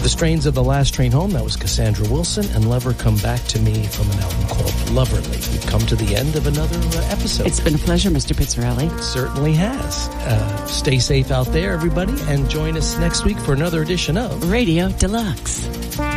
The strains of The Last Train Home, that was Cassandra Wilson, and Lover Come Back to Me from an album called Loverly. We've come to the end of another episode. It's been a pleasure, Mr. Pizzarelli. It certainly has. Stay safe out there, everybody, and join us next week for another edition of Radio Deluxe.